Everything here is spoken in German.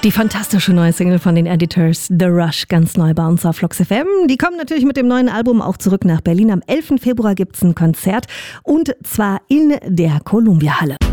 Die fantastische neue Single von den Editors, The Rush, ganz neu bei uns auf Flux FM. Die kommen natürlich mit dem neuen Album auch zurück nach Berlin. Am 11. Februar gibt es ein Konzert und zwar in der Columbia Halle.